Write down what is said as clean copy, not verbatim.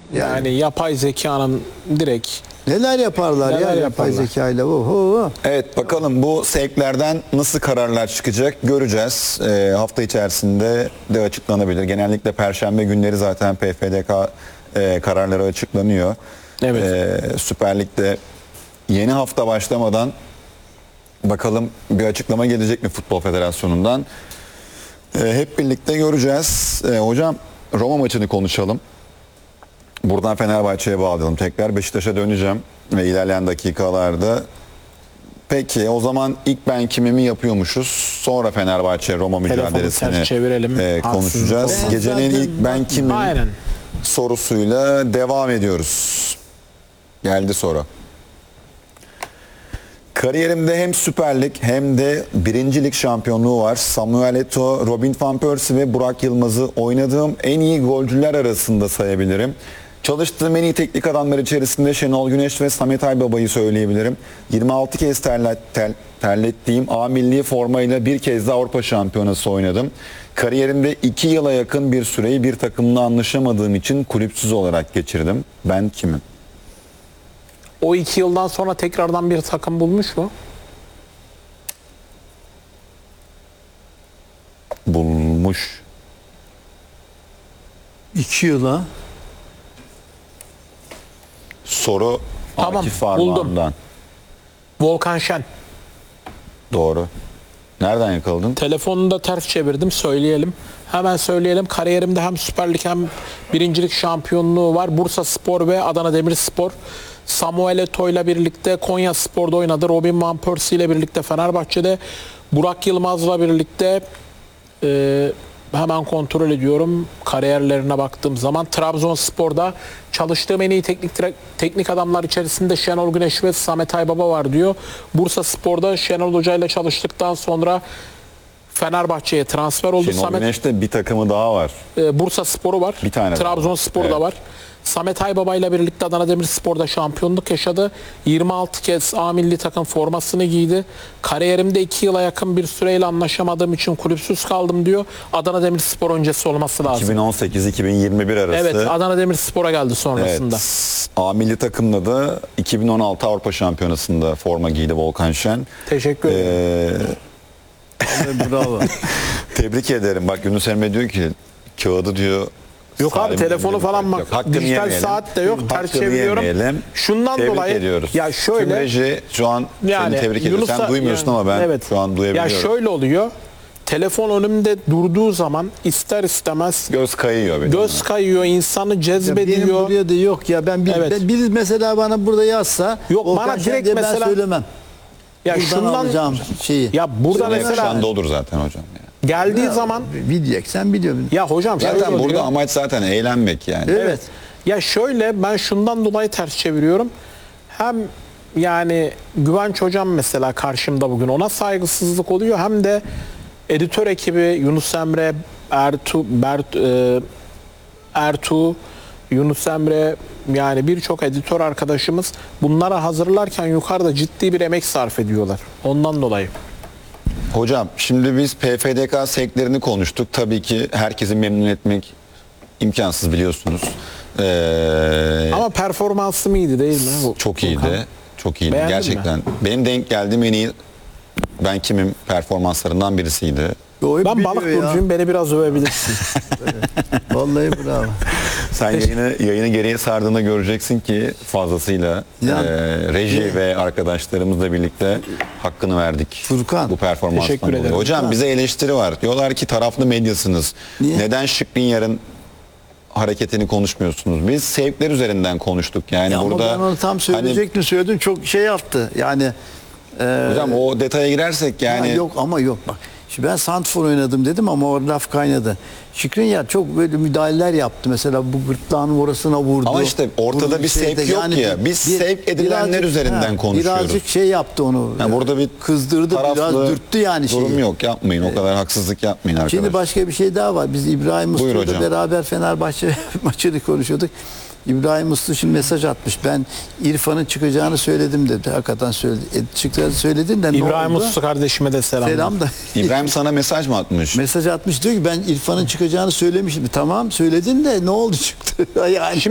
Yani yapay zekanın direkt Neler yaparlar Neler ya yapay yaparlar. zekayla. Oho. Evet, bakalım bu sevklerden nasıl kararlar çıkacak göreceğiz. Hafta içerisinde de açıklanabilir. Genellikle Perşembe günleri zaten PFDK kararları açıklanıyor. Evet. Süper Lig'de yeni hafta başlamadan bakalım bir açıklama gelecek mi Futbol Federasyonu'ndan. Hep birlikte göreceğiz. Hocam, Roma maçını konuşalım. Buradan Fenerbahçe'ye bağlayalım. Tekrar Beşiktaş'a döneceğim ve ilerleyen dakikalarda. Peki o zaman ilk ben kimimi yapıyormuşuz. Sonra Fenerbahçe Roma mücadelesini ters çevirelim. konuşacağız. Haksızlık. Gecenin ilk ben kimim aynen. sorusuyla devam ediyoruz. Geldi soru. Kariyerimde hem Süper Lig hem de 1. Lig şampiyonluğu var. Samuel Eto'o, Robin van Persie ve Burak Yılmaz'ı oynadığım en iyi golcüler arasında sayabilirim. Çalıştığım en iyi teknik adamlar içerisinde Şenol Güneş ve Samet Aybaba'yı söyleyebilirim. 26 kez terlettiğim A milli formayla bir kez de Avrupa Şampiyonası oynadım. Kariyerimde 2 yıla yakın bir süreyi bir takımla anlaşamadığım için kulüpsüz olarak geçirdim. Ben kimim? O 2 yıldan sonra tekrardan bir takım bulmuş mu? Bulmuş. 2 yıla. Soru Tamam, Akif buldum. Armağan'dan. Volkan Şen. Doğru. Nereden yakaladın? Telefonunu da ters çevirdim, söyleyelim. Hemen söyleyelim. Kariyerimde hem Süper Lig hem 1. Lig şampiyonluğu var. Bursa Spor ve Adana Demirspor. Samuel Eto'o ile birlikte Konya Spor'da oynadı. Robin van Persie ile birlikte Fenerbahçe'de. Burak Yılmaz'la birlikte hemen kontrol ediyorum. Kariyerlerine baktığım zaman Trabzonspor'da çalıştığım en iyi teknik adamlar içerisinde Şenol Güneş ve Samet Aybaba var diyor. Bursa Spor'da Şenol Hoca ile çalıştıktan sonra Fenerbahçe'ye transfer oldu. Şenol Güneş'te bir takımı daha var. Bursa Sporu var. Bir tane daha var. Trabzonspor da Evet. var. Samet Aybaba ile birlikte Adana Demirspor'da şampiyonluk yaşadı. 26 kez A milli takım formasını giydi. Kariyerimde 2 yıla yakın bir süreyle anlaşamadığım için kulüpsüz kaldım diyor. Adana Demirspor öncesi olması lazım. 2018-2021 arası. Evet, Adana Demirspor'a geldi sonrasında. Evet. A milli takımla da 2016 Avrupa Şampiyonası'nda forma giydi Volkan Şen. Teşekkür ederim. Bravo. Tebrik ederim. Bak Yunus Emre diyor ki kağıdı diyor. Yok abi, Salim telefonu Bey'in falan yok, bak. hakkını Dijital yemeyelim. saat de yok. Ters Hakkını çeviriyorum. yemeyelim. Şundan Tebrik dolayı ediyoruz. ya şöyle Tüm reji şu an yani seni tebrik ediyor. Sen duymuyorsun ama ben şu an duyabiliyorum. Ya şöyle oluyor. Telefon önümde durduğu zaman ister istemez Göz kayıyor benim. göz kayıyor, insanı Benim cezbediyor. buraya da yok ya. Evet. Biri mesela bana burada yazsa Yok, Volkan bana Şen direkt diye ben mesela- söylemem. Ya Buradan şundan alacağım şeyi. ya burada Senin mesela ekranda olur zaten hocam. Ya. geldiği zaman Bileceksen biliyorum. ya hocam şöyle Zaten burada oluyor. amaç zaten eğlenmek yani. Evet. Ya şöyle, ben şundan dolayı ters çeviriyorum. Hem yani Güvenç hocam mesela karşımda bugün, ona saygısızlık oluyor, hem de editör ekibi Yunus Emre, Ertuğ, Yunus Emre, yani birçok editör arkadaşımız bunlara hazırlarken yukarıda ciddi bir emek sarf ediyorlar. Ondan dolayı. Hocam şimdi biz PFDK sevklerini konuştuk. Tabii ki herkesi memnun etmek imkansız biliyorsunuz. Ama performansı iyiydi değil mi? Çok iyiydi. Volkan? Çok iyiydi. Beğendin Gerçekten. Benim denk geldiğim en iyi ben kimim performanslarından birisiydi. O hep Ben biliyor balık ya. burcuyum, beni biraz övebilirsin. Vallahi bravo. Sen yayını geriye sardığında göreceksin ki fazlasıyla Ya. reji ve arkadaşlarımızla birlikte hakkını verdik. Furkan, Bu performanstan teşekkür dolayı. ederim. Hocam bize eleştiri var. Diyorlar ki taraflı medyasınız. Niye? Neden Skriniar'ın hareketini konuşmuyorsunuz? Biz sevkler üzerinden konuştuk. Yani Ya ama burada ben onu tam söyleyecektim, söyledim, çok şey yaptı. Yani hocam o detaya girersek yani yok ama yok bak. Şimdi ben Santfor oynadım dedim ama o laf kaynadı. Skriniar çok böyle müdahaleler yaptı. Mesela bu gırtlağının orasına vurdu. Ama işte ortada Vurdu bir şeyde. sevk yok ya. Biz sevk edilenler üzerinden konuşuyoruz. Birazcık şey yaptı onu. yani burada bir kızdırdı, biraz taraflı dürttü yani şeyi. durum yok. Yapmayın. O kadar haksızlık yapmayın arkadaşlar. Şimdi başka bir şey daha var. Biz İbrahim Buyur Uslu'yla hocam. beraber Fenerbahçe maçını konuşuyorduk. İbrahim Uslu şimdi mesaj atmış. Ben İrfan'ın çıkacağını söyledim dedi. Hakikaten söyledi. Çıktığını söyledin de ne İbrahim oldu? Uslu kardeşime de selam. Selam da. İbrahim sana mesaj mı atmış? Mesaj atmış, diyor ki ben İrfan'ın çıkacağını söylemiştim. Tamam söyledin de ne oldu çıktı? Yani